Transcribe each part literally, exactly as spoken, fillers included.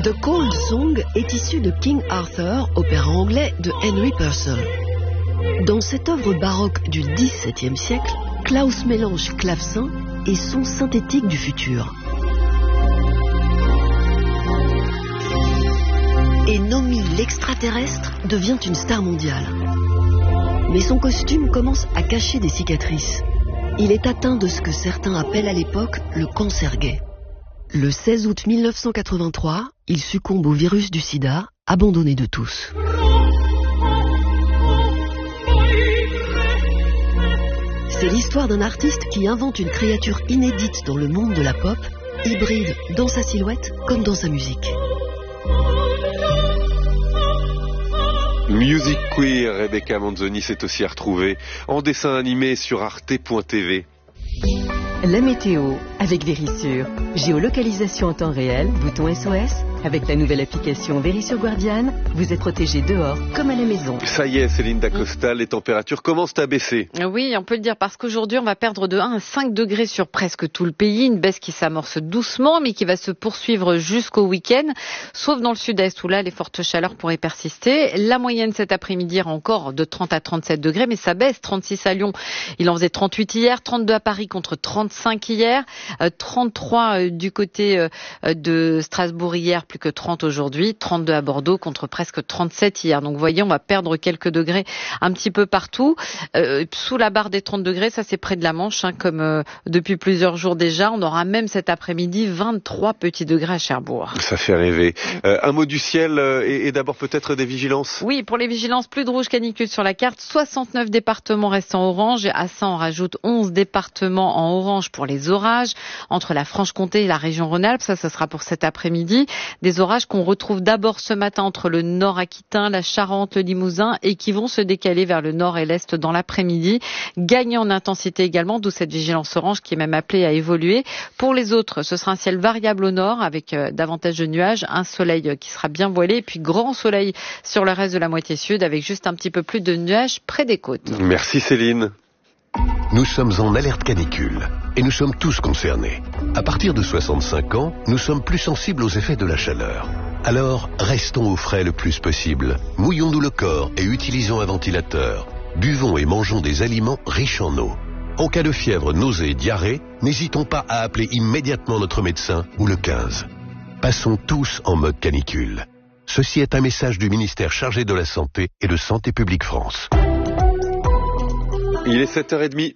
The Cold Song est issu de King Arthur, opéra anglais de Henry Purcell. Dans cette œuvre baroque du dix-septième siècle, Klaus mélange clavecin et sons synthétiques du futur. Et Nomi l'extraterrestre devient une star mondiale. Mais son costume commence à cacher des cicatrices. Il est atteint de ce que certains appellent à l'époque le cancer gay. Le seize août mille neuf cent quatre-vingt-trois, il succombe au virus du sida, abandonné de tous. C'est l'histoire d'un artiste qui invente une créature inédite dans le monde de la pop, hybride dans sa silhouette comme dans sa musique. Music Queer, Rebecca Manzoni s'est aussi retrouvée en dessin animé sur arte point t v. La météo avec Vérissure. Géolocalisation en temps réel, bouton S O S. Avec la nouvelle application Vérissure Guardian, vous êtes protégé dehors comme à la maison. Ça y est, Céline Dacosta, les températures commencent à baisser. Oui, on peut le dire parce qu'aujourd'hui, on va perdre de un à cinq degrés sur presque tout le pays. Une baisse qui s'amorce doucement, mais qui va se poursuivre jusqu'au week-end. Sauf dans le sud-est où là, les fortes chaleurs pourraient persister. La moyenne cet après-midi est encore de trente à trente-sept degrés, mais ça baisse. trente-six à Lyon, il en faisait trente-huit hier, trente-deux à Paris contre trente-cinq hier, trente-trois du côté de Strasbourg hier, plus que trente aujourd'hui, trente-deux à Bordeaux contre presque trente-sept hier. Donc vous voyez, on va perdre quelques degrés un petit peu partout. Euh, sous la barre des trente degrés, ça c'est près de la Manche, hein, comme euh, depuis plusieurs jours déjà. On aura même cet après-midi vingt-trois petits degrés à Cherbourg. Ça fait rêver. Euh, un mot du ciel euh, et, et d'abord peut-être des vigilances. Oui, pour les vigilances, plus de rouge canicule sur la carte. soixante-neuf départements restent en orange. À ça, on rajoute onze départements en orange pour les orages. Entre la Franche-Comté et la région Rhône-Alpes, ça, ça sera pour cet après-midi. Des orages qu'on retrouve d'abord ce matin entre le nord aquitain, la Charente, le Limousin et qui vont se décaler vers le nord et l'est dans l'après-midi. Gagner en intensité également, d'où cette vigilance orange qui est même appelée à évoluer. Pour les autres, ce sera un ciel variable au nord avec euh, davantage de nuages, un soleil euh, qui sera bien voilé et puis grand soleil sur le reste de la moitié sud avec juste un petit peu plus de nuages près des côtes. Merci Céline. Nous sommes en alerte canicule et nous sommes tous concernés. À partir de soixante-cinq ans, nous sommes plus sensibles aux effets de la chaleur. Alors, restons au frais le plus possible. Mouillons-nous le corps et utilisons un ventilateur. Buvons et mangeons des aliments riches en eau. En cas de fièvre, nausée et diarrhée, n'hésitons pas à appeler immédiatement notre médecin ou le quinze. Passons tous en mode canicule. Ceci est un message du ministère chargé de la Santé et de Santé publique France. Il est sept heures trente.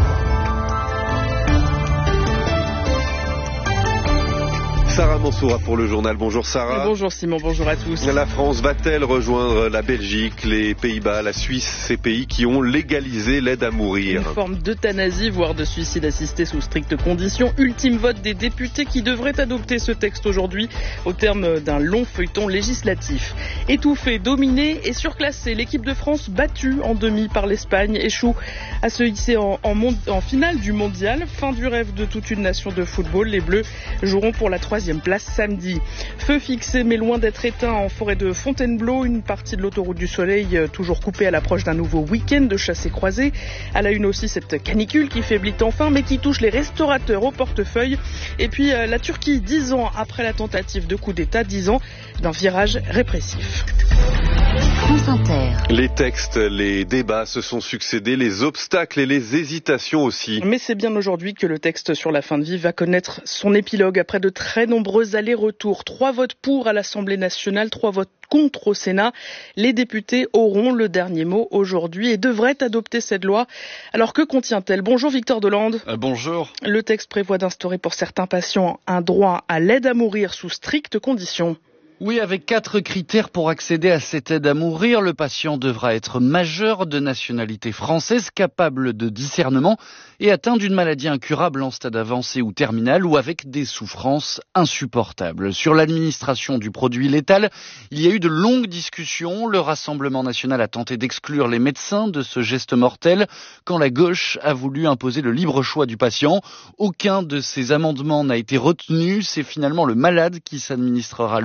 Sarah Mansoura pour le journal. Bonjour Sarah. Bonjour Simon, bonjour à tous. La France va-t-elle rejoindre la Belgique, les Pays-Bas, la Suisse, ces pays qui ont légalisé l'aide à mourir? Une forme d'euthanasie, voire de suicide assisté sous strictes conditions. Ultime vote des députés qui devraient adopter ce texte aujourd'hui au terme d'un long feuilleton législatif. Étouffée, dominée et surclassée, l'équipe de France battue en demi par l'Espagne échoue à se hisser en, en, mon- en finale du mondial. Fin du rêve de toute une nation de football. Les Bleus joueront pour la troisième place samedi. Feu fixé mais loin d'être éteint en forêt de Fontainebleau, une partie de l'autoroute du Soleil euh, toujours coupée à l'approche d'un nouveau week-end de chassés-croisés. À la une aussi cette canicule qui faiblit enfin mais qui touche les restaurateurs au portefeuille. Et puis euh, la Turquie, dix ans après la tentative de coup d'État, dix ans d'un virage répressif. France Inter. Les textes, les débats se sont succédés, les obstacles et les hésitations aussi. Mais c'est bien aujourd'hui que le texte sur la fin de vie va connaître son épilogue après de très nombreux allers-retours. Trois votes pour à l'Assemblée nationale, trois votes contre au Sénat. Les députés auront le dernier mot aujourd'hui et devraient adopter cette loi. Alors que contient-elle? Bonjour Victor Delande. Euh, bonjour. Le texte prévoit d'instaurer pour certains patients un droit à l'aide à mourir sous strictes conditions. Oui, avec quatre critères pour accéder à cette aide à mourir. Le patient devra être majeur, de nationalité française, capable de discernement et atteint d'une maladie incurable en stade avancé ou terminal ou avec des souffrances insupportables. Sur l'administration du produit létal, il y a eu de longues discussions. Le Rassemblement national a tenté d'exclure les médecins de ce geste mortel quand la gauche a voulu imposer le libre choix du patient. Aucun de ces amendements n'a été retenu. C'est finalement le malade qui s'administrera lui-même le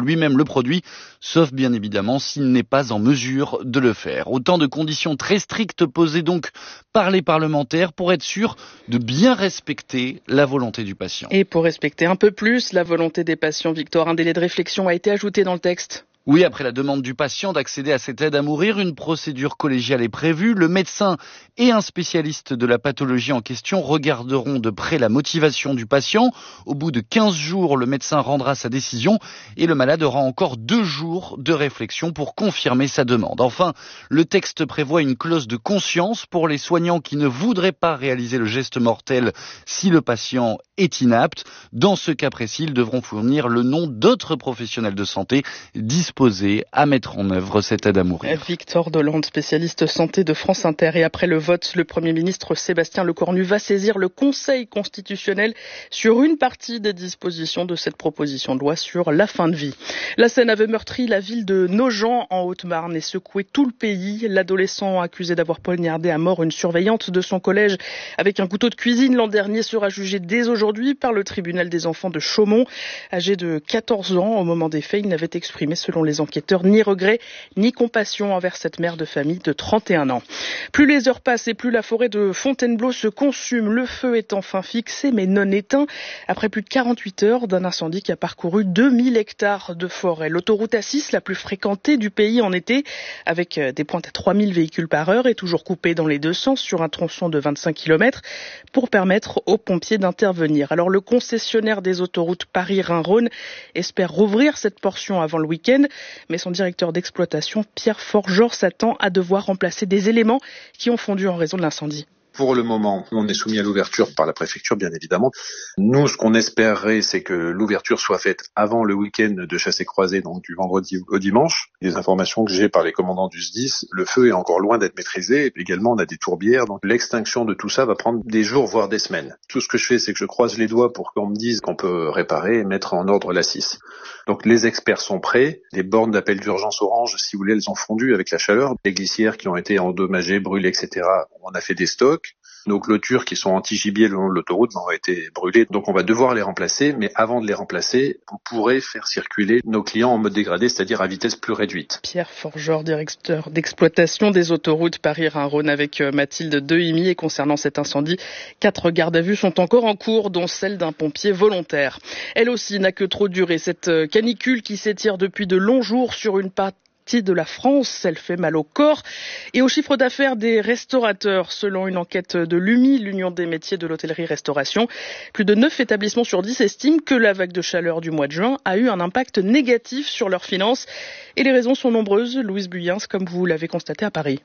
produit, sauf bien évidemment s'il n'est pas en mesure de le faire. Autant de conditions très strictes posées donc par les parlementaires pour être sûr de bien respecter la volonté du patient. Et pour respecter un peu plus la volonté des patients, Victor, un délai de réflexion a été ajouté dans le texte. Oui, après la demande du patient d'accéder à cette aide à mourir, une procédure collégiale est prévue. Le médecin et un spécialiste de la pathologie en question regarderont de près la motivation du patient. Au bout de quinze jours, le médecin rendra sa décision et le malade aura encore deux jours de réflexion pour confirmer sa demande. Enfin, le texte prévoit une clause de conscience pour les soignants qui ne voudraient pas réaliser le geste mortel si le patient est inapte. Dans ce cas précis, ils devront fournir le nom d'autres professionnels de santé disponibles à mettre en œuvre cette aide à mourir. Victor Dolande, spécialiste santé de France Inter. Et après le vote, le Premier ministre Sébastien Lecornu va saisir le Conseil constitutionnel sur une partie des dispositions de cette proposition de loi sur la fin de vie. La Seine avait meurtri la ville de Nogent en Haute-Marne et secoué tout le pays. L'adolescent accusé d'avoir poignardé à mort une surveillante de son collège avec un couteau de cuisine l'an dernier sera jugé dès aujourd'hui par le tribunal des enfants de Chaumont. Âgé de quatorze ans au moment des faits, il n'avait exprimé selon les enquêteurs ni regret ni compassion envers cette mère de famille de trente et un ans. Plus les heures passent et plus la forêt de Fontainebleau se consume. Le feu est enfin fixé mais non éteint après plus de quarante-huit heures d'un incendie qui a parcouru deux mille hectares de forêt. L'autoroute A six, la plus fréquentée du pays en été, avec des pointes à trois mille véhicules par heure, est toujours coupée dans les deux sens sur un tronçon de vingt-cinq kilomètres pour permettre aux pompiers d'intervenir. Alors le concessionnaire des autoroutes Paris-Rhin-Rhône espère rouvrir cette portion avant le week-end. Mais son directeur d'exploitation, Pierre Forgeor, s'attend à devoir remplacer des éléments qui ont fondu en raison de l'incendie. Pour le moment, on est soumis à l'ouverture par la préfecture, bien évidemment. Nous, ce qu'on espérerait, c'est que l'ouverture soit faite avant le week-end de chassé-croisé, donc du vendredi au dimanche. Les informations que j'ai par les commandants du S D I S, le feu est encore loin d'être maîtrisé. Également, on a des tourbières, donc l'extinction de tout ça va prendre des jours, voire des semaines. Tout ce que je fais, c'est que je croise les doigts pour qu'on me dise qu'on peut réparer et mettre en ordre l'A six. Donc les experts sont prêts. Les bornes d'appel d'urgence orange, si vous voulez, elles ont fondu avec la chaleur. Les glissières qui ont été endommagées, brûlées, et cetera, on a fait des stocks. Nos clôtures qui sont anti-gibier le long de l'autoroute ont été brûlées, donc on va devoir les remplacer, mais avant de les remplacer, on pourrait faire circuler nos clients en mode dégradé, c'est-à-dire à vitesse plus réduite. Pierre Forgeor, directeur d'exploitation des autoroutes Paris-Rhin-Rhône avec Mathilde Dehimi. Et concernant cet incendie, quatre gardes à vue sont encore en cours, dont celle d'un pompier volontaire. Elle aussi n'a que trop duré, cette canicule qui s'étire depuis de longs jours sur une partie de la France, elle fait mal au corps et au chiffre d'affaires des restaurateurs. Selon une enquête de l'U M I, l'Union des métiers de l'hôtellerie-restauration, plus de neuf établissements sur dix estiment que la vague de chaleur du mois de juin a eu un impact négatif sur leurs finances. Et les raisons sont nombreuses. Louise Buyens, comme vous l'avez constaté à Paris.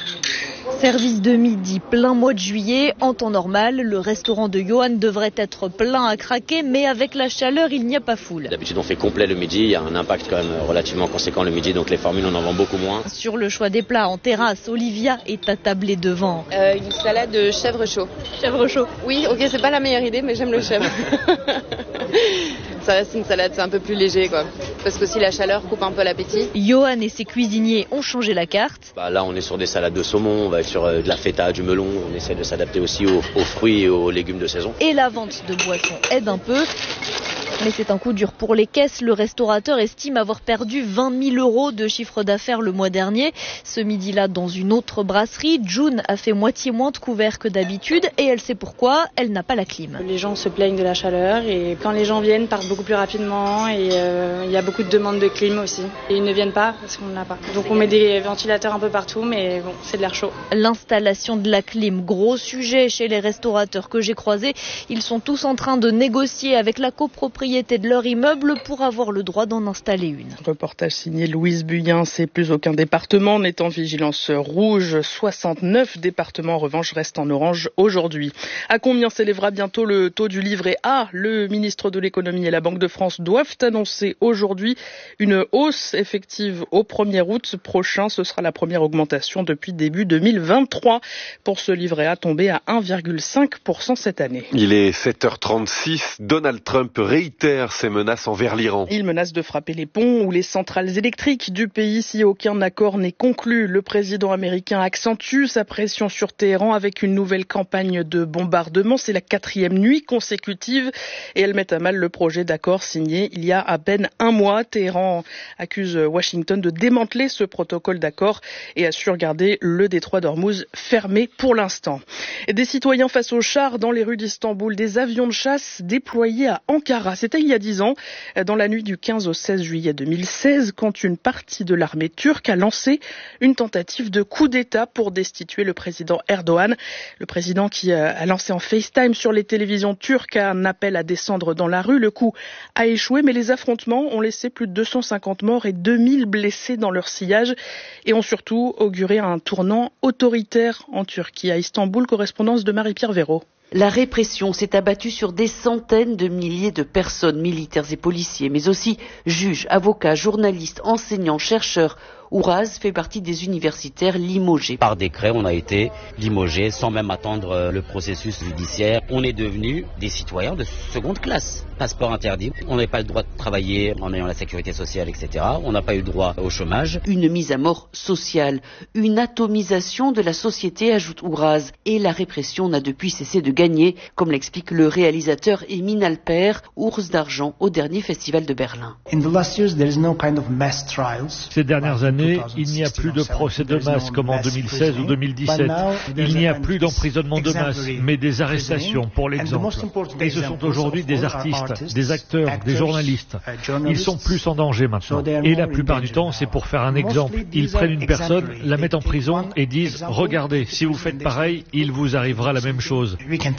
Service de midi, plein mois de juillet. En temps normal, le restaurant de Johan devrait être plein à craquer, mais avec la chaleur, il n'y a pas foule. D'habitude, on fait complet le midi. Il y a un impact quand même relativement conséquent le midi, donc les formules, on en vend beaucoup moins. Sur le choix des plats en terrasse, Olivia est attablée devant. Euh, une salade de chèvre chaud. Chèvre chaud. Oui, ok, c'est pas la meilleure idée, mais j'aime le chèvre. Ça reste une salade, c'est un peu plus léger, quoi. Parce que si la chaleur coupe un peu l'appétit. Johan et ses cuisiniers ont changé la carte. Bah là, on est sur des salades de saumon, on va être sur euh, de la feta, du melon. On essaie de s'adapter aussi aux, aux fruits et aux légumes de saison. Et la vente de boissons aide un peu. Mais c'est un coup dur pour les caisses. Le restaurateur estime avoir perdu vingt mille euros de chiffre d'affaires le mois dernier. Ce midi-là, dans une autre brasserie, June a fait moitié moins de couverts que d'habitude et elle sait pourquoi, elle n'a pas la clim. Les gens se plaignent de la chaleur et quand les gens viennent, partent beaucoup plus rapidement et euh, il y a beaucoup de demandes de clim aussi. Et ils ne viennent pas parce qu'on n'en a pas. Donc on met des ventilateurs un peu partout, mais bon, c'est de l'air chaud. L'installation de la clim, gros sujet chez les restaurateurs que j'ai croisés. Ils sont tous en train de négocier avec la copropriété de leur immeuble pour avoir le droit d'en installer une. Reportage signé Louise Buyens. Et plus aucun département n'est en vigilance rouge. soixante-neuf départements en revanche restent en orange aujourd'hui. À combien s'élèvera bientôt le taux du livret A? Le ministre de l'économie et la Banque de France doivent annoncer aujourd'hui une hausse effective au premier août prochain. Ce sera la première augmentation depuis début deux mille vingt-trois pour ce livret A tombé à un virgule cinq pour cent cette année. Il est sept heures trente-six. Donald Trump réitère réitère ses menaces envers l'Iran. Il menace de frapper les ponts ou les centrales électriques du pays si aucun accord n'est conclu. Le président américain accentue sa pression sur Téhéran avec une nouvelle campagne de bombardement. C'est la quatrième nuit consécutive et elle met à mal le projet d'accord signé il y a à peine un mois. Téhéran accuse Washington de démanteler ce protocole d'accord et assure garder le détroit d'Ormuz fermé pour l'instant. Des citoyens face aux chars dans les rues d'Istanbul, des avions de chasse déployés à Ankara. C'était il y a dix ans, dans la nuit du quinze au seize juillet deux mille seize, quand une partie de l'armée turque a lancé une tentative de coup d'État pour destituer le président Erdogan. Le président qui a lancé en FaceTime sur les télévisions turques un appel à descendre dans la rue. Le coup a échoué, mais les affrontements ont laissé plus de deux cent cinquante morts et deux mille blessés dans leur sillage et ont surtout auguré un tournant autoritaire en Turquie. À Istanbul, correspondance de Marie-Pierre Véraud. La répression s'est abattue sur des centaines de milliers de personnes, militaires et policiers, mais aussi juges, avocats, journalistes, enseignants, chercheurs. Ouraz fait partie des universitaires limogés. Par décret, on a été limogés sans même attendre le processus judiciaire. On est devenus des citoyens de seconde classe. Passeport interdit. On n'avait pas le droit de travailler en ayant la sécurité sociale, et cetera. On n'a pas eu le droit au chômage. Une mise à mort sociale, une atomisation de la société, ajoute Ouraz. Et la répression n'a depuis cessé de gagner, comme l'explique le réalisateur Emin Alper, ours d'argent au dernier festival de Berlin. Ces dernières années, il n'y a plus de procès de masse comme en deux mille seize ou deux mille dix-sept. Il n'y a plus d'emprisonnement de masse, mais des arrestations, pour l'exemple. Et ce sont aujourd'hui des artistes, des acteurs, des journalistes. Ils sont plus en danger maintenant. Et la plupart du temps, c'est pour faire un exemple. Ils prennent une personne, la mettent en prison et disent « Regardez, si vous faites pareil, il vous arrivera la même chose ».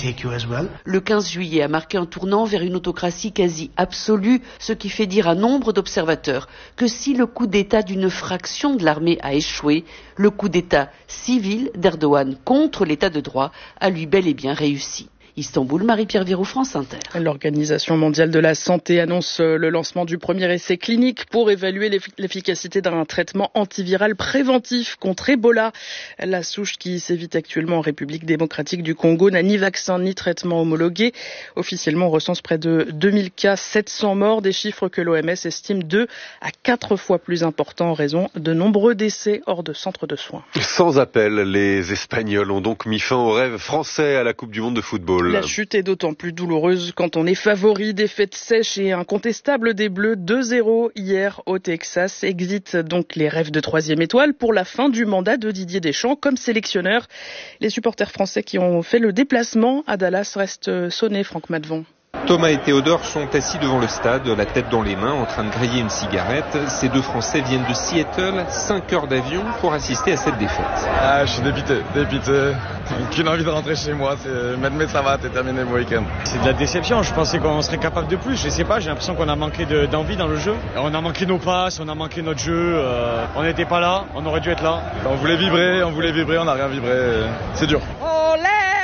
Le quinze juillet a marqué un tournant vers une autocratie quasi absolue, ce qui fait dire à nombre d'observateurs que si le coup d'État d'une fraction de l'armée a échoué, le coup d'État civil d'Erdogan contre l'État de droit a lui bel et bien réussi. Istanbul, Marie-Pierre Véraud, France Inter. L'Organisation mondiale de la santé annonce le lancement du premier essai clinique pour évaluer l'efficacité d'un traitement antiviral préventif contre Ebola. La souche qui sévit actuellement en République démocratique du Congo n'a ni vaccin ni traitement homologué. Officiellement, on recense près de deux mille cas, sept cents morts, des chiffres que l'O M S estime deux à quatre fois plus importants en raison de nombreux décès hors de centres de soins. Sans appel, les Espagnols ont donc mis fin au rêve français à la Coupe du Monde de football. La chute est d'autant plus douloureuse quand on est favori. Défaite sèche et incontestable des Bleus deux zéro hier au Texas. Exit donc les rêves de troisième étoile pour la fin du mandat de Didier Deschamps comme sélectionneur. Les supporters français qui ont fait le déplacement à Dallas restent sonnés, Franck Madvon. Thomas et Théodore sont assis devant le stade, la tête dans les mains, en train de griller une cigarette. Ces deux Français viennent de Seattle, cinq heures d'avion pour assister à cette défaite. Ah, je suis dépité, dépité. Qu'une envie de rentrer chez moi, c'est mais ça va, t'es terminé mon week-end. C'est de la déception, je pensais qu'on serait capable de plus, je sais pas, j'ai l'impression qu'on a manqué de, d'envie dans le jeu. On a manqué nos passes, on a manqué notre jeu, euh, on n'était pas là, on aurait dû être là. On voulait vibrer, on voulait vibrer, on n'a rien vibré, c'est dur. Olé!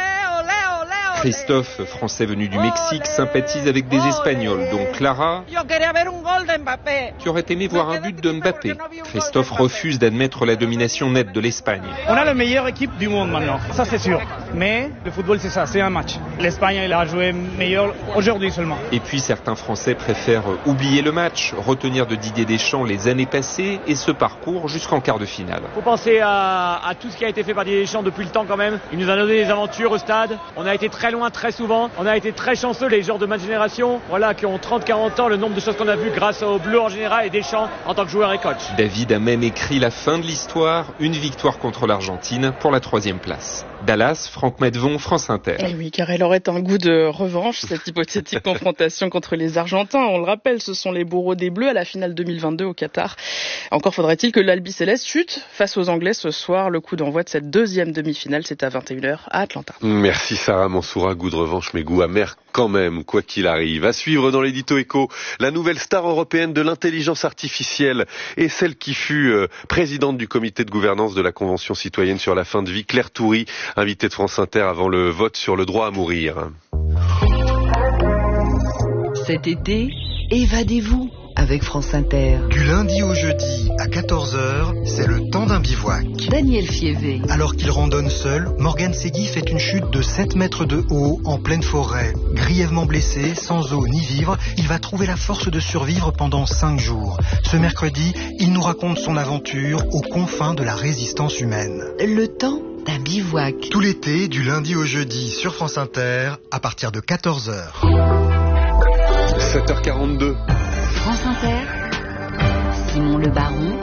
Christophe, français venu du Mexique, sympathise avec des Espagnols, dont Clara, qui aurait aimé voir un but de Mbappé. Christophe refuse d'admettre la domination nette de l'Espagne. On a la meilleure équipe du monde maintenant, ça c'est sûr. Mais le football c'est ça, c'est un match. L'Espagne elle a joué meilleur aujourd'hui seulement. Et puis certains Français préfèrent oublier le match, retenir de Didier Deschamps les années passées et ce parcours jusqu'en quart de finale. Faut penser à, à tout ce qui a été fait par Didier Deschamps depuis le temps quand même. Il nous a donné des aventures au stade, on a été très loin très souvent. On a été très chanceux, les joueurs de ma génération, voilà, qui ont trente quarante ans, le nombre de choses qu'on a vues grâce aux Bleus en général et Deschamps en tant que joueur et coach. David a même écrit la fin de l'histoire, une victoire contre l'Argentine pour la troisième place. Dallas, Franck Madvon, France Inter. Et oui, car elle aurait un goût de revanche, cette hypothétique confrontation contre les Argentins. On le rappelle, ce sont les bourreaux des Bleus à la finale deux mille vingt-deux au Qatar. Encore faudrait-il que l'Albi Céleste chute face aux Anglais ce soir. Le coup d'envoi de cette deuxième demi-finale, c'est à vingt et une heures à Atlanta. Merci Sarah Mansoura, goût de revanche mais goût amer quand même, quoi qu'il arrive. À suivre dans l'édito Écho, la nouvelle star européenne de l'intelligence artificielle et celle qui fut euh, présidente du comité de gouvernance de la Convention citoyenne sur la fin de vie, Claire Toury, invitée de France Inter avant le vote sur le droit à mourir. Cet été, évadez-vous avec France Inter. Du lundi au jeudi à quatorze heures, c'est le temps d'un bivouac. Daniel Fievé. Alors qu'il randonne seul, Morgan Segui fait une chute de sept mètres de haut en pleine forêt. Grièvement blessé, sans eau ni vivre, il va trouver la force de survivre pendant cinq jours. Ce mercredi, il nous raconte son aventure aux confins de la résistance humaine. Le temps d'un bivouac. Tout l'été, du lundi au jeudi sur France Inter, à partir de quatorze heures. sept heures quarante-deux. France Inter, Simon Le Baron,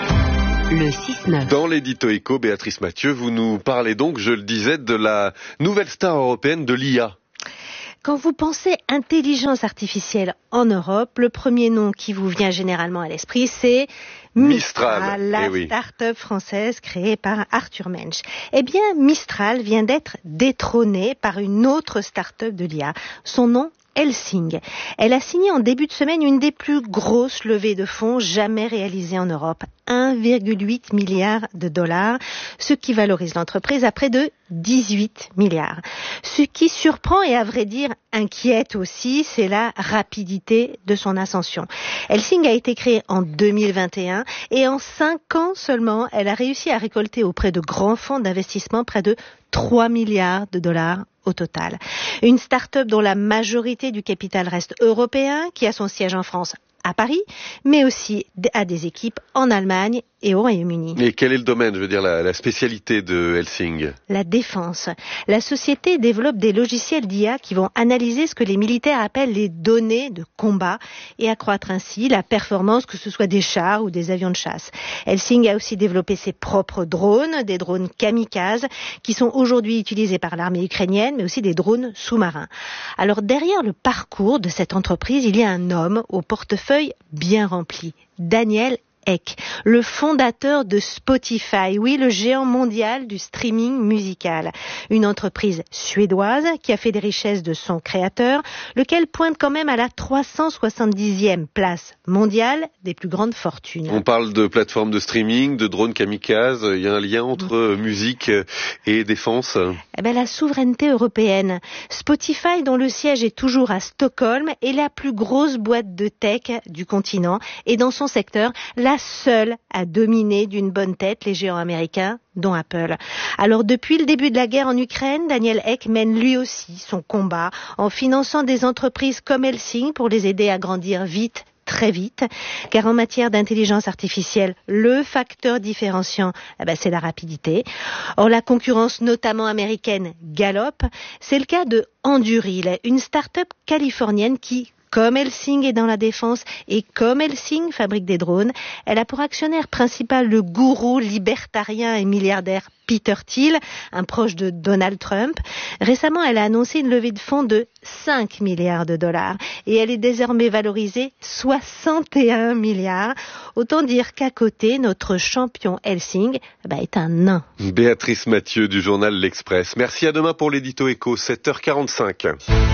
le six neuf. Dans l'édito éco, Béatrice Mathieu, vous nous parlez donc, je le disais, de la nouvelle star européenne de l'I A. Quand vous pensez intelligence artificielle en Europe, le premier nom qui vous vient généralement à l'esprit, c'est Mistral, Mistral la eh oui. start-up française créée par Arthur Mensch. Eh bien, Mistral vient d'être détrônée par une autre start-up de l'I A. Son nom, Helsing. Elle a signé en début de semaine une des plus grosses levées de fonds jamais réalisées en Europe. un virgule huit milliard de dollars, ce qui valorise l'entreprise à près de dix-huit milliards. Ce qui surprend et à vrai dire inquiète aussi, c'est la rapidité de son ascension. Helsing a été créée en deux mille vingt et un et en cinq ans seulement, elle a réussi à récolter auprès de grands fonds d'investissement près de trois milliards de dollars au total. Une start-up dont la majorité du capital reste européen, qui a son siège en France à Paris, mais aussi à des équipes en Allemagne et au Royaume-Uni. Et quel est le domaine, je veux dire, la, la spécialité de Helsing ? La défense. La société développe des logiciels d'I A qui vont analyser ce que les militaires appellent les données de combat et accroître ainsi la performance, que ce soit des chars ou des avions de chasse. Helsing a aussi développé ses propres drones, des drones kamikazes, qui sont aujourd'hui utilisés par l'armée ukrainienne, mais aussi des drones sous-marins. Alors derrière le parcours de cette entreprise, il y a un homme au portefeuille bien rempli, Daniel Ek, le fondateur de Spotify, oui, le géant mondial du streaming musical. Une entreprise suédoise qui a fait des richesses de son créateur, lequel pointe quand même à la trois cent soixante-dixième place mondiale des plus grandes fortunes. On parle de plateformes de streaming, de drones kamikazes, il y a un lien entre mmh. musique et défense ? Eh ben, la souveraineté européenne. Spotify, dont le siège est toujours à Stockholm, est la plus grosse boîte de tech du continent et dans son secteur, la seule à dominer d'une bonne tête les géants américains, dont Apple. Alors depuis le début de la guerre en Ukraine, Daniel Ek mène lui aussi son combat en finançant des entreprises comme Helsing pour les aider à grandir vite, très vite, car en matière d'intelligence artificielle, le facteur différenciant, eh ben, c'est la rapidité. Or, la concurrence, notamment américaine, galope. C'est le cas de Anduril, une start-up californienne qui, comme Helsing est dans la défense et comme Helsing fabrique des drones, elle a pour actionnaire principal le gourou libertarien et milliardaire Peter Thiel, un proche de Donald Trump. Récemment, elle a annoncé une levée de fonds de cinq milliards de dollars et elle est désormais valorisée soixante et un milliards. Autant dire qu'à côté, notre champion Helsing bah, est un nain. Béatrice Mathieu du journal L'Express. Merci, à demain pour l'édito éco, sept heures quarante-cinq.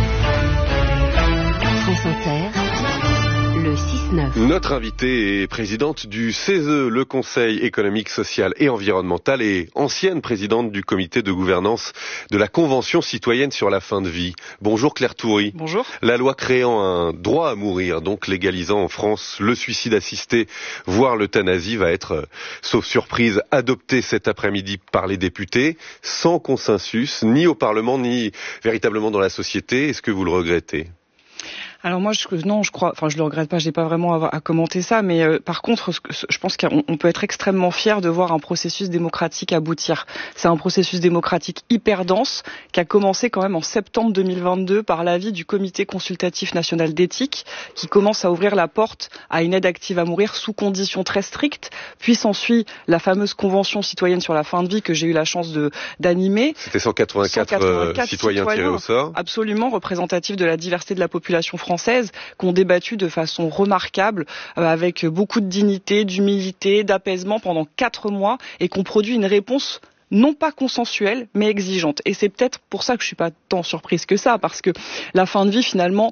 France Inter, le six neuf. Notre invitée est présidente du C E S E, le Conseil économique, social et environnemental, et ancienne présidente du comité de gouvernance de la Convention citoyenne sur la fin de vie. Bonjour Claire Toury. Bonjour. La loi créant un droit à mourir, donc légalisant en France le suicide assisté, voire l'euthanasie, va être, sauf surprise, adoptée cet après-midi par les députés, sans consensus, ni au Parlement, ni véritablement dans la société. Est-ce que vous le regrettez ? Alors moi, je, non, je crois, enfin, je le regrette pas, j'ai pas vraiment à, à commenter ça, mais euh, par contre, ce, je pense qu'on on peut être extrêmement fier de voir un processus démocratique aboutir. C'est un processus démocratique hyper dense qui a commencé quand même en septembre deux mille vingt-deux par l'avis du Comité consultatif national d'éthique, qui commence à ouvrir la porte à une aide active à mourir sous conditions très strictes. Puis s'ensuit la fameuse Convention citoyenne sur la fin de vie que j'ai eu la chance de d'animer. C'était cent quatre-vingt-quatre, cent quatre-vingt-quatre citoyens, citoyens tirés au sort. Absolument représentatifs de la diversité de la population française. françaises qui ont débattu de façon remarquable, euh, avec beaucoup de dignité, d'humilité, d'apaisement pendant quatre mois et qui ont produit une réponse non pas consensuelle, mais exigeante. Et c'est peut-être pour ça que je suis pas tant surprise que ça, parce que la fin de vie, finalement,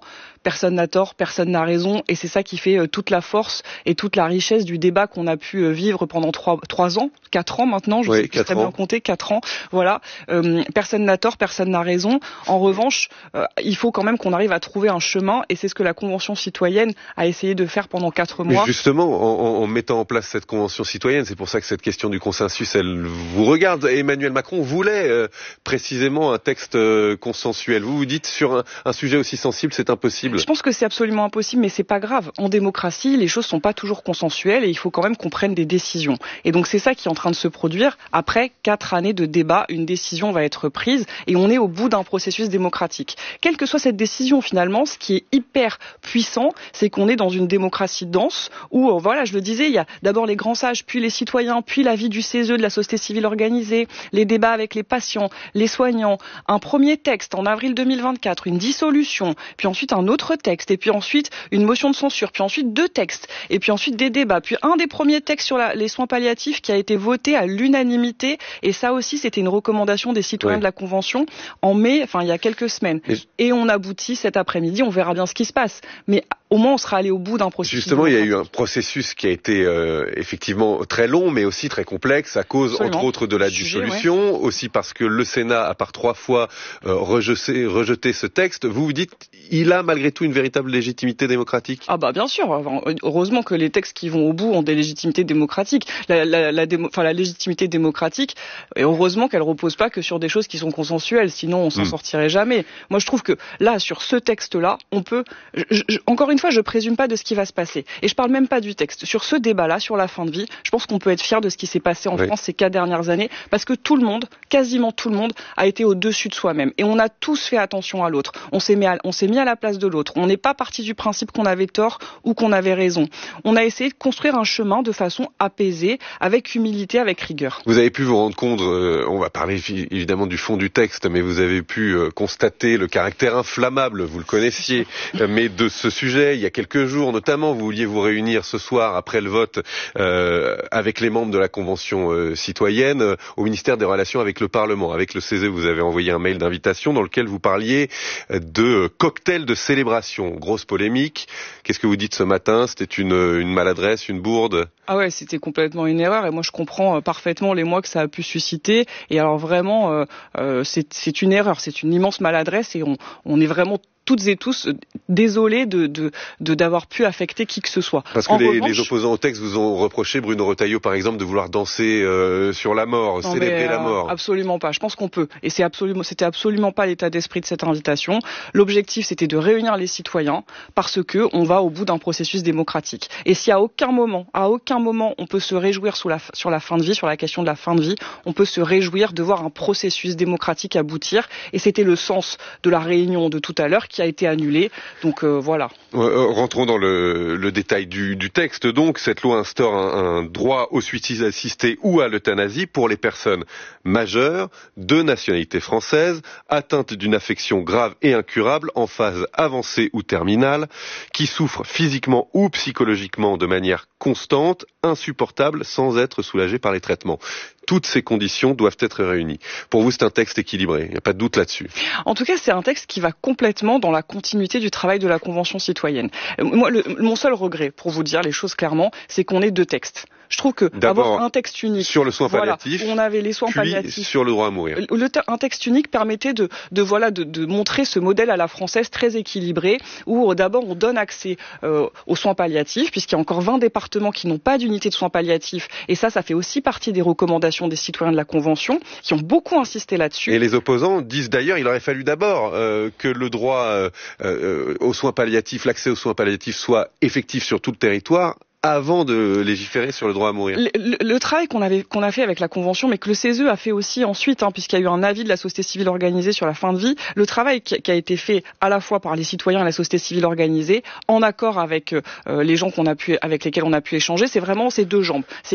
personne n'a tort, personne n'a raison, et c'est ça qui fait euh, toute la force et toute la richesse du débat qu'on a pu euh, vivre pendant trois, trois ans, quatre ans maintenant, je oui, sais très bien compter, quatre ans, voilà. Euh, personne n'a tort, personne n'a raison. En revanche, euh, il faut quand même qu'on arrive à trouver un chemin, et c'est ce que la Convention citoyenne a essayé de faire pendant quatre mois. Mais justement, en, en mettant en place cette Convention citoyenne, c'est pour ça que cette question du consensus, elle vous regarde. Emmanuel Macron voulait euh, précisément un texte euh, consensuel. Vous vous dites, sur un, un sujet aussi sensible, c'est impossible. Je pense que c'est absolument impossible, mais c'est pas grave. En démocratie, les choses sont pas toujours consensuelles, et il faut quand même qu'on prenne des décisions. Et donc c'est ça qui est en train de se produire. Après quatre années de débat, une décision va être prise, et on est au bout d'un processus démocratique. Quelle que soit cette décision, finalement, ce qui est hyper puissant, c'est qu'on est dans une démocratie dense, où, euh, voilà, je le disais, il y a d'abord les grands sages, puis les citoyens, puis l'avis du C E S E, de la société civile organisée, les débats avec les patients, les soignants, un premier texte en avril deux mille vingt-quatre, une dissolution, puis ensuite un autre texte, et puis ensuite une motion de censure, puis ensuite deux textes, et puis ensuite des débats, puis un des premiers textes sur la, les soins palliatifs qui a été voté à l'unanimité, et ça aussi c'était une recommandation des citoyens ouais. de la Convention en mai, enfin il y a quelques semaines. Et, et on aboutit cet après-midi, on verra bien ce qui se passe, mais au moins on sera allé au bout d'un processus. Justement, il y a eu un processus qui a été euh, effectivement très long, mais aussi très complexe, à cause Absolument. entre autres de la Sujet, dissolution, ouais. aussi parce que le Sénat a par trois fois euh, rejeté, rejeté ce texte. Vous vous dites, il a malgré tout une véritable légitimité démocratique? Ah bah bien sûr, heureusement que les textes qui vont au bout ont des légitimités démocratiques. La, la, la, démo, enfin, la légitimité démocratique, et heureusement qu'elle repose pas que sur des choses qui sont consensuelles, sinon on s'en mmh. sortirait jamais. Moi je trouve que là, sur ce texte-là, on peut... Je, je, encore une fois, je présume pas de ce qui va se passer. Et je parle même pas du texte. Sur ce débat-là, sur la fin de vie, je pense qu'on peut être fier de ce qui s'est passé en oui. France ces quatre dernières années, parce que tout le monde, quasiment tout le monde, a été au-dessus de soi-même. Et on a tous fait attention à l'autre. On s'est mis à, on s'est mis à la place de l'autre. On n'est pas parti du principe qu'on avait tort ou qu'on avait raison. On a essayé de construire un chemin de façon apaisée, avec humilité, avec rigueur. Vous avez pu vous rendre compte, euh, on va parler évidemment du fond du texte, mais vous avez pu euh, constater le caractère inflammable, vous le connaissiez, euh, mais de ce sujet, il y a quelques jours notamment, vous vouliez vous réunir ce soir après le vote euh, avec les membres de la Convention euh, citoyenne euh, au ministère des Relations avec le Parlement. Avec le C E S E, vous avez envoyé un mail d'invitation dans lequel vous parliez de cocktail de célébration. Grosse polémique. Qu'est-ce que vous dites ce matin? C'était une, une maladresse, une bourde? Ah ouais, c'était complètement une erreur, et moi je comprends parfaitement l'émoi que ça a pu susciter. Et alors vraiment, euh, euh, c'est, c'est une erreur, c'est une immense maladresse, et on, on est vraiment toutes et tous désolés de, de, de, d'avoir pu affecter qui que ce soit. Parce que les, revanche, les opposants au texte vous ont reproché, Bruno Retailleau par exemple, de vouloir danser euh, sur la mort, non, célébrer mais, euh, la mort. Absolument pas, je pense qu'on peut. Et c'est absolument, c'était absolument pas l'état d'esprit de cette invitation. L'objectif, c'était de réunir les citoyens, parce que on va au bout d'un processus démocratique. Et si à aucun moment, à aucun moment, on peut se réjouir sous la, sur la fin de vie, sur la question de la fin de vie, on peut se réjouir de voir un processus démocratique aboutir. Et c'était le sens de la réunion de tout à l'heure, qui a été annulé. Donc euh, voilà. Euh, rentrons dans le, le détail du, du texte. Donc, cette loi instaure un, un droit au suicide assisté ou à l'euthanasie pour les personnes majeures, de nationalité française, atteintes d'une affection grave et incurable en phase avancée ou terminale, qui souffrent physiquement ou psychologiquement de manière constante, insupportable, sans être soulagées par les traitements. Toutes ces conditions doivent être réunies. Pour vous, c'est un texte équilibré, il n'y a pas de doute là-dessus. En tout cas, c'est un texte qui va complètement dans la continuité du travail de la Convention citoyenne. Moi, le, mon seul regret, pour vous dire les choses clairement, c'est qu'on ait deux textes. Je trouve que avoir un texte unique sur le soin palliatif, voilà, on avait les soins puis palliatifs, sur le droit à mourir. Le, un texte unique permettait de, de voilà de, de montrer ce modèle à la française très équilibré, où d'abord on donne accès euh, aux soins palliatifs, puisqu'il y a encore vingt départements qui n'ont pas d'unité de soins palliatifs, et ça, ça fait aussi partie des recommandations des citoyens de la Convention, qui ont beaucoup insisté là-dessus. Et les opposants disent d'ailleurs, il aurait fallu d'abord euh, que le droit euh, euh, aux soins palliatifs, l'accès aux soins palliatifs soit effectif sur tout le territoire, avant de légiférer sur le droit à mourir. Le, le, le travail qu'on avait qu'on a fait avec la Convention, mais que le C E S E a fait aussi ensuite, hein, puisqu'il y a eu un avis de la société civile organisée sur la fin de vie, le travail qui, qui a été fait à la fois par les citoyens et la société civile organisée, en accord avec euh, les gens qu'on a pu, avec lesquels on a pu échanger, c'est vraiment ces deux jambes. C'est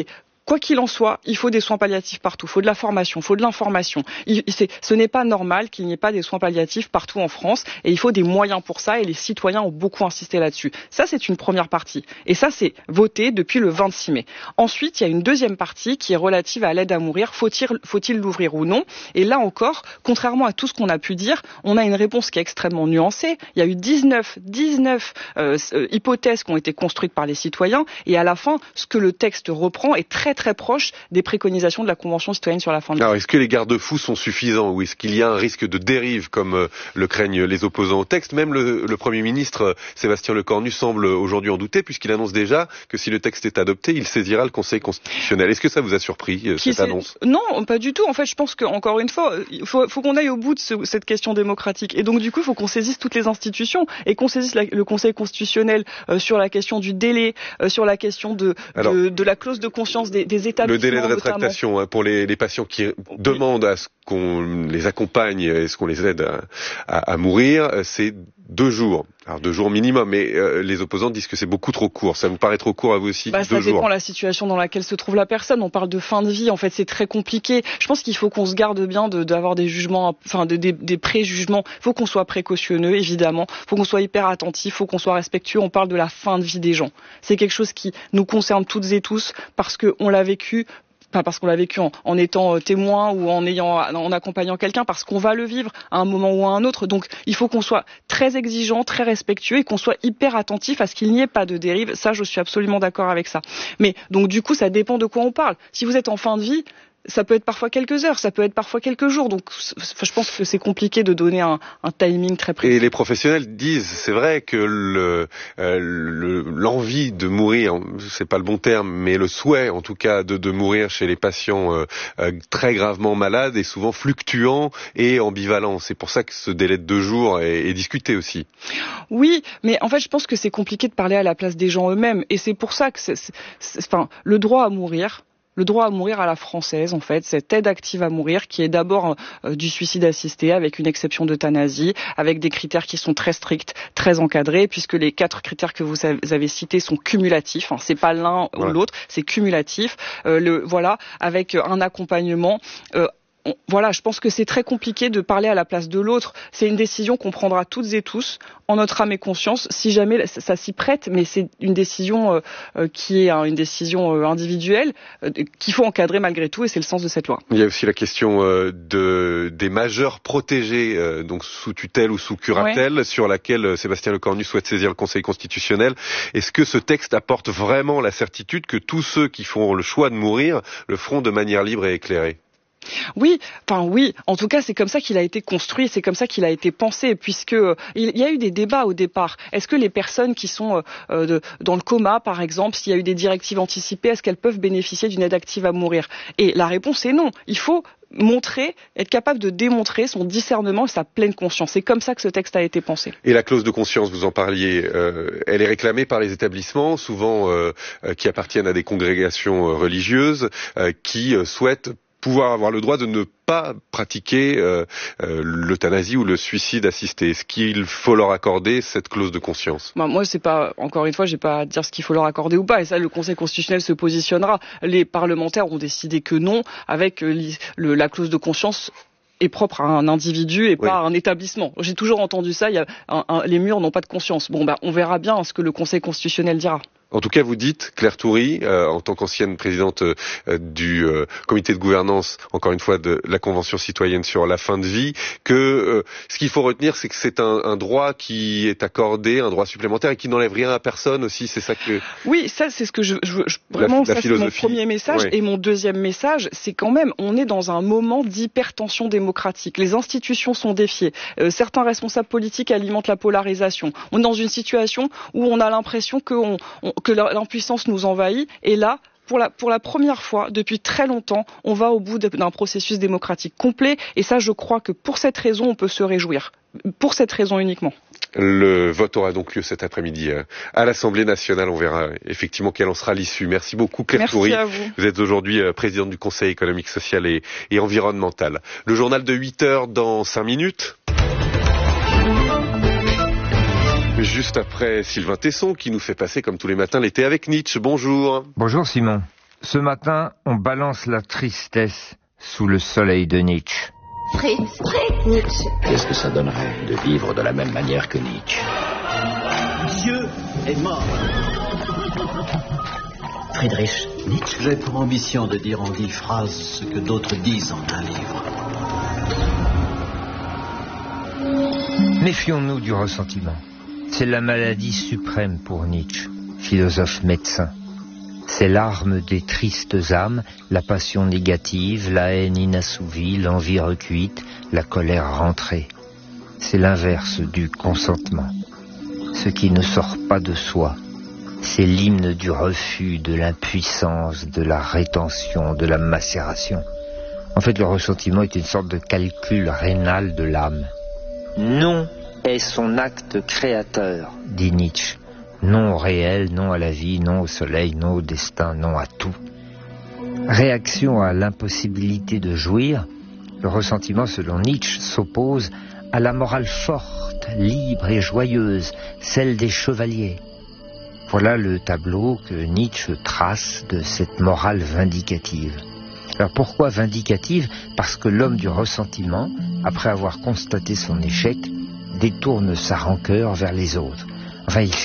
Quoi qu'il en soit, il faut des soins palliatifs partout, il faut de la formation, il faut de l'information. Il, c'est, ce n'est pas normal qu'il n'y ait pas des soins palliatifs partout en France et il faut des moyens pour ça et les citoyens ont beaucoup insisté là-dessus. Ça, c'est une première partie et ça, c'est voté depuis le vingt-six mai. Ensuite, il y a une deuxième partie qui est relative à l'aide à mourir. Faut-il, faut-il l'ouvrir ou non? Et là encore, contrairement à tout ce qu'on a pu dire, on a une réponse qui est extrêmement nuancée. Il y a eu dix-neuf, dix-neuf euh, hypothèses qui ont été construites par les citoyens et à la fin, ce que le texte reprend est très très proche des préconisations de la Convention citoyenne sur la fin de vie. Alors, est-ce que les garde-fous sont suffisants ou est-ce qu'il y a un risque de dérive comme euh, le craignent les opposants au texte? Même le, le Premier ministre euh, Sébastien Lecornu semble aujourd'hui en douter puisqu'il annonce déjà que si le texte est adopté, il saisira le Conseil constitutionnel. Est-ce que ça vous a surpris, euh, cette annonce? Non, pas du tout. En fait, je pense qu'encore une fois, il faut, faut qu'on aille au bout de ce, cette question démocratique. Et donc, du coup, il faut qu'on saisisse toutes les institutions et qu'on saisisse la, le Conseil constitutionnel euh, sur la question du délai, euh, sur la question de, Alors, de, de la clause de conscience des, des établissements. Le délai de rétractation hein, pour les, les patients qui demandent à ce qu'on les accompagne et ce qu'on les aide à, à, à mourir, c'est deux jours. Alors deux jours minimum, mais euh, les opposants disent que c'est beaucoup trop court. Ça vous paraît trop court à vous aussi? Bah, deux ça dépend jours. de la situation dans laquelle se trouve la personne. On parle de fin de vie, en fait, c'est très compliqué. Je pense qu'il faut qu'on se garde bien de, d'avoir des jugements, enfin de, des, des préjugements. Il faut qu'on soit précautionneux, évidemment. Il faut qu'on soit hyper attentif, il faut qu'on soit respectueux. On parle de la fin de vie des gens. C'est quelque chose qui nous concerne toutes et tous parce qu'on l'a vécu. Pas parce qu'on l'a vécu en, en étant témoin ou en ayant, en accompagnant quelqu'un, parce qu'on va le vivre à un moment ou à un autre. Donc, il faut qu'on soit très exigeant, très respectueux et qu'on soit hyper attentif à ce qu'il n'y ait pas de dérive. Ça, je suis absolument d'accord avec ça. Mais, donc, du coup, ça dépend de quoi on parle. Si vous êtes en fin de vie, ça peut être parfois quelques heures, ça peut être parfois quelques jours. Donc, je pense que c'est compliqué de donner un, un timing très précis. Et les professionnels disent, c'est vrai que le, euh, le, l'envie de mourir, c'est pas le bon terme, mais le souhait, en tout cas, de, de mourir chez les patients euh, euh, très gravement malades est souvent fluctuant et ambivalent. C'est pour ça que ce délai de deux jours est, est discuté aussi. Oui, mais en fait, je pense que c'est compliqué de parler à la place des gens eux-mêmes, et c'est pour ça que, c'est, c'est, c'est, enfin, le droit à mourir. Le droit à mourir à la française, en fait, cette aide active à mourir qui est d'abord euh, du suicide assisté avec une exception d'euthanasie, avec des critères qui sont très stricts, très encadrés, puisque les quatre critères que vous avez cités sont cumulatifs. Hein, c'est pas l'un ouais. ou l'autre, c'est cumulatif. Euh, le voilà, avec un accompagnement. Euh, On, voilà, je pense que c'est très compliqué de parler à la place de l'autre. C'est une décision qu'on prendra toutes et tous, en notre âme et conscience, si jamais ça, ça s'y prête, mais c'est une décision euh, qui est hein, une décision euh, individuelle, euh, qu'il faut encadrer malgré tout, et c'est le sens de cette loi. Il y a aussi la question euh, de, des majeurs protégés, euh, donc sous tutelle ou sous curatelle, ouais. sur laquelle euh, Sébastien Lecornu souhaite saisir le Conseil constitutionnel. Est-ce que ce texte apporte vraiment la certitude que tous ceux qui font le choix de mourir le feront de manière libre et éclairée ? Oui, enfin oui. En tout cas, c'est comme ça qu'il a été construit, c'est comme ça qu'il a été pensé, puisque euh, il y a eu des débats au départ. Est-ce que les personnes qui sont euh, de, dans le coma, par exemple, s'il y a eu des directives anticipées, est-ce qu'elles peuvent bénéficier d'une aide active à mourir? Et la réponse est non. Il faut montrer, être capable de démontrer son discernement et sa pleine conscience. C'est comme ça que ce texte a été pensé. Et la clause de conscience, vous en parliez, euh, elle est réclamée par les établissements, souvent euh, euh, qui appartiennent à des congrégations euh, religieuses, euh, qui euh, souhaitent pouvoir avoir le droit de ne pas pratiquer euh, euh, l'euthanasie ou le suicide assisté. Est-ce qu'il faut leur accorder cette clause de conscience? Bah, moi, c'est pas, encore une fois, j'ai pas à dire ce qu'il faut leur accorder ou pas, et ça, le Conseil constitutionnel se positionnera. Les parlementaires ont décidé que non, avec euh, le, la clause de conscience est propre à un individu et pas oui. à un établissement. J'ai toujours entendu ça, il y a un, un, les murs n'ont pas de conscience. Bon, bah, on verra bien ce que le Conseil constitutionnel dira. En tout cas, vous dites, Claire Toury, euh, en tant qu'ancienne présidente euh, du euh, comité de gouvernance, encore une fois, de la Convention citoyenne sur la fin de vie, que euh, ce qu'il faut retenir, c'est que c'est un, un droit qui est accordé, un droit supplémentaire et qui n'enlève rien à personne aussi, c'est ça que... Oui, ça c'est ce que je... je, je vraiment, la, la ça c'est mon premier message. Ouais. Et mon deuxième message, c'est quand même, on est dans un moment d'hypertension démocratique. Les institutions sont défiées. Euh, certains responsables politiques alimentent la polarisation. On est dans une situation où on a l'impression que on, on que l'impuissance nous envahit, et là, pour la, pour la première fois, depuis très longtemps, on va au bout d'un processus démocratique complet, et ça, je crois que pour cette raison, on peut se réjouir. Pour cette raison uniquement. Le vote aura donc lieu cet après-midi à l'Assemblée nationale. On verra effectivement quelle en sera l'issue. Merci beaucoup, Claire Toury. Merci à vous. Vous êtes aujourd'hui présidente du Conseil économique, social et, et environnemental. Le journal de huit heures dans cinq minutes. Juste après Sylvain Tesson qui nous fait passer comme tous les matins l'été avec Nietzsche. Bonjour. Bonjour Simon. Ce matin, on balance la tristesse sous le soleil de Nietzsche. Fritz, Fritz, Nietzsche. Qu'est-ce que ça donnerait de vivre de la même manière que Nietzsche? Dieu est mort. Friedrich Nietzsche. J'ai pour ambition de dire en dix phrases ce que d'autres disent en un livre. Méfions-nous du ressentiment. C'est la maladie suprême pour Nietzsche, philosophe médecin. C'est l'arme des tristes âmes, la passion négative, la haine inassouvie, l'envie recuite, la colère rentrée. C'est l'inverse du consentement. Ce qui ne sort pas de soi. C'est l'hymne du refus, de l'impuissance, de la rétention, de la macération. En fait, le ressentiment est une sorte de calcul rénal de l'âme. Non est son acte créateur, dit Nietzsche. Non au réel, non à la vie, non au soleil, non au destin, non à tout. Réaction à l'impossibilité de jouir, le ressentiment, selon Nietzsche, s'oppose à la morale forte, libre et joyeuse, celle des chevaliers. Voilà le tableau que Nietzsche trace de cette morale vindicative. Alors pourquoi vindicative? Parce que l'homme du ressentiment, après avoir constaté son échec, détourne sa rancœur vers les autres. Enfin, il